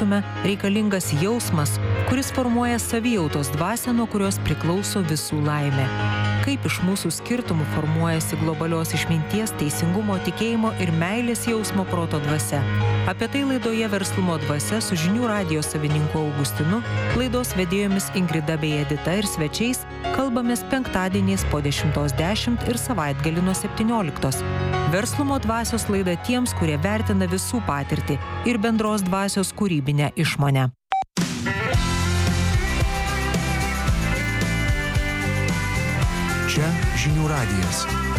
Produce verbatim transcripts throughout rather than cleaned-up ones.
skirtume, reikalingas jausmas, kuris formuoja savijautos dvasią, nuo kurios priklauso visų laimė. Kaip iš mūsų skirtumų formuojasi globalios išminties, teisingumo, tikėjimo ir meilės jausmo proto dvasia. Apie tai laidoje Verslumo dvasia su žinių radijo savininku Augustinu, laidos vedėjomis Ingrida bei Edita ir svečiais kalbamės penktadieniais po dešimtos dešimt ir savaitgalį nuo septynioliktos. Verslumo dvasios laida tiems, kurie vertina visų patirtį ir bendros dvasios kūrybinę išmonę. Čia žinių radijas.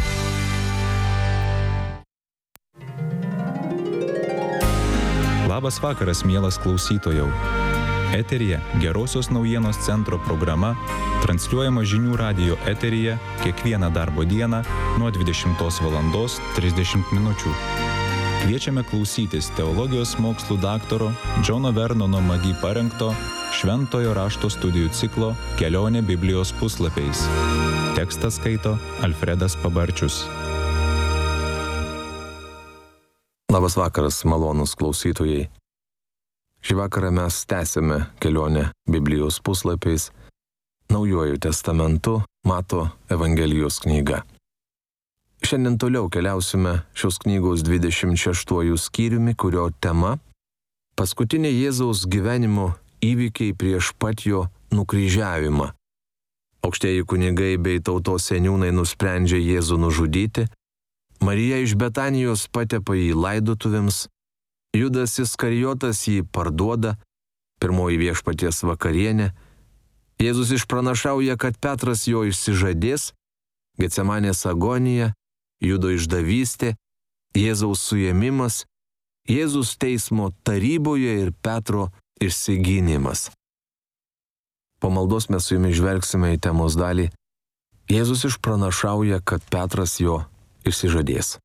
Labas vakaras, mielas klausytojau. Eteryje Gerosios naujienos centro programa, transliuojama žinių radijo eteryje kiekvieną darbo dieną nuo dvidešimtos valandos trisdešimt minučių. Kviečiame klausytis teologijos mokslų daktaro Džono Vernono Magi parengto Šventojo rašto studijų ciklo Kelionė Biblijos puslapiais. Tekstą skaito Alfredas Pabarčius. Labas vakaras, malonūs klausytojai. Šį vakarą mes tęsime kelionę Biblijos puslapiais Naujuoju testamentu Mato Evangelijos knyga. Šiandien toliau keliausime šios knygos dvidešimt šeštuoju skyriumi, kurio tema – paskutinė Jėzaus gyvenimo įvykiai prieš pat jo nukryžiavimą. Aukštieji kunigai bei tautos seniūnai nusprendžia Jėzų nužudyti, Marija iš Betanijos patepa jį laidotuvėms, Judas Iskarijotas jį parduoda, pirmoji viešpaties vakarienė, Jėzus išpranašauja, kad Petras jo išsižadės, Getsemanės agonija, Judo išdavystė, Jėzaus suėmimas, Jėzus teismo taryboje ir Petro išsigynimas. Po maldos mes su jumis žvelgsime į temos dalį. Jėzus išpranašauja, kad Petras jo išsižadės.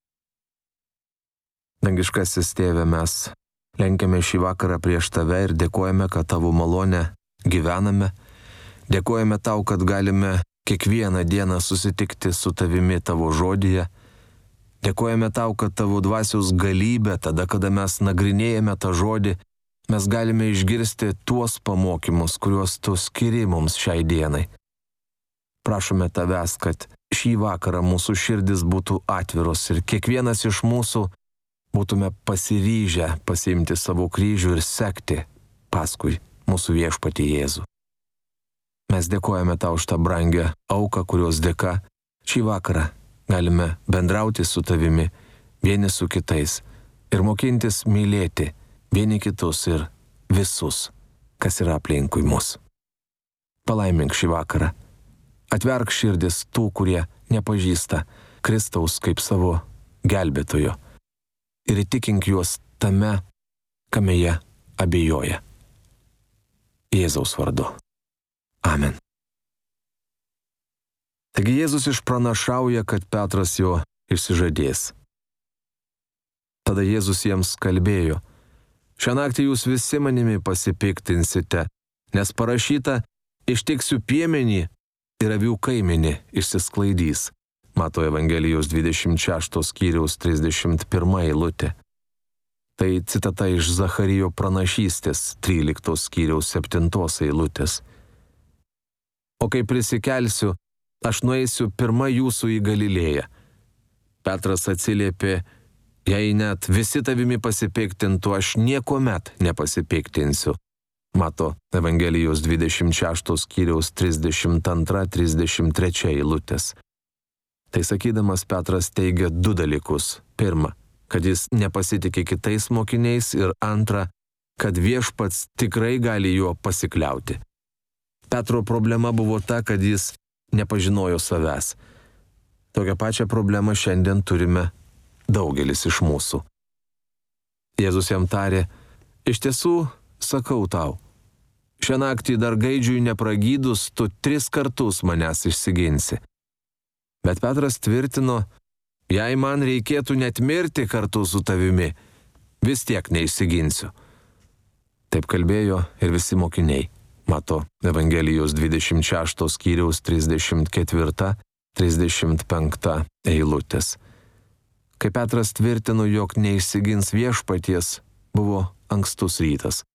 Dangiškasis Tėve, mes lenkiame šį vakarą prieš Tave ir dėkojame, kad Tavo malonę gyvename. Dėkojame Tau, kad galime kiekvieną dieną susitikti su Tavimi Tavo žodyje. Dėkojame Tau, kad Tavo dvasios galybė, tada, kada mes nagrinėjame tą žodį, mes galime išgirsti tuos pamokymus, kuriuos Tu skiri mums šiai dienai. Prašome Tavęs, kad šį vakarą mūsų širdis būtų atviros ir kiekvienas iš mūsų būtume pasiryžę pasiimti savo kryžių ir sekti paskui mūsų viešpatį Jėzų. Mes dėkojame Tau už tą brangią auką, kurios dėka šį vakarą galime bendrauti su Tavimi vieni su kitais ir mokintis mylėti vieni kitus ir visus, kas yra aplinkui mus. Palaimink šį vakarą. Atverk širdis tų, kurie nepažįsta Kristaus kaip savo gelbėtojo ir įtikink juos tame, kame jie abejoja. Jėzaus vardu. Amen. Taigi Jėzus išpranašauja, kad Petras jo išsižadės. Tada Jėzus jiems kalbėjo: šią naktį jūs visi manimi pasipiktinsite, nes parašyta, ištiksiu piemenį ir avių kaimenį išsisklaidys. Mato Evangelijos dvidešimt šešto skyriaus trisdešimt pirma eilutė. Tai citata iš Zacharijo pranašystės tryliktos skyriaus septintos eilutės. O kai prisikelsiu, aš nueisiu pirma jūsų į Galilėją. Petras atsiliepė: jei net visi tavimi pasipiktintų, aš niekuomet nepasipiktinsiu. Mato Evangelijos dvidešimt šešto skyriaus trisdešimt antra trisdešimt trečia eilutės. Tai sakydamas Petras teigia du dalykus. Pirma, kad jis nepasitikė kitais mokiniais ir antra, kad viešpats tikrai gali juo pasikliauti. Petro problema buvo ta, kad jis nepažinojo savęs. Tokią pačią problemą šiandien turime daugelis iš mūsų. Jėzus jam tarė: iš tiesų, sakau tau, šią naktį dar gaidžiui nepragydus, tu tris kartus manęs išsiginsi. Bet Petras tvirtino: jei man reikėtų net mirti kartu su tavimi, vis tiek neišsiginsiu. Taip kalbėjo ir visi mokiniai. Mato Evangelijos dvidešimt šešto skyriaus trisdešimt ketvirta trisdešimt penkta eilutės. Kai Petras tvirtino, jog neišsigins viešpaties, buvo ankstus rytas.